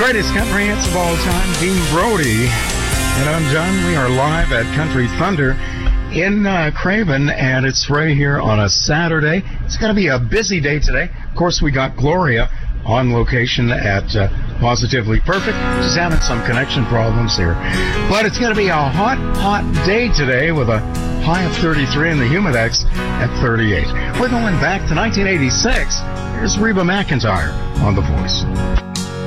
Greatest country hits of all time, Dean Brody. And I'm John. We are live at Country Thunder in Craven, and it's right here on a Saturday. It's going to be a busy day today. Of course, we got Gloria on location at Positively Perfect. She's having some connection problems here. But it's going to be a hot, hot day today with a high of 33 and the Humidex at 38. We're going back to 1986. Here's Reba McEntire on The Voice.